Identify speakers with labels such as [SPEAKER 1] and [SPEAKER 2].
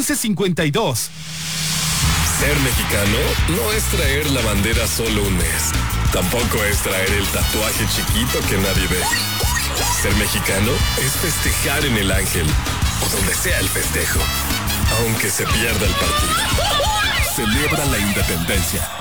[SPEAKER 1] 1152.
[SPEAKER 2] Ser mexicano no es traer la bandera solo un mes. Tampoco es traer el tatuaje chiquito que nadie ve. Ser mexicano es festejar en el Ángel o donde sea el festejo, aunque se pierda el partido. Celebra la independencia.